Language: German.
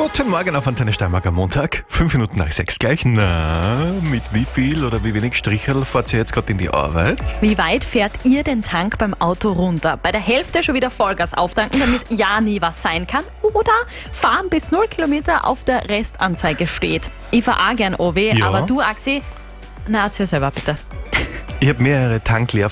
Guten Morgen auf Antenne Steiermark am Montag, 5 Minuten nach 6 gleich. Na, mit wie viel oder wie wenig Stricherl fahrt ihr jetzt gerade in die Arbeit? Wie weit fährt ihr den Tank beim Auto runter? Bei der Hälfte schon wieder Vollgas auftanken, damit ja nie was sein kann? Oder fahren bis 0 Kilometer auf der Restanzeige steht? Ich fahre auch gern OW, Ja. aber du, Axi, na, erzähl selber bitte. Ich habe mehrere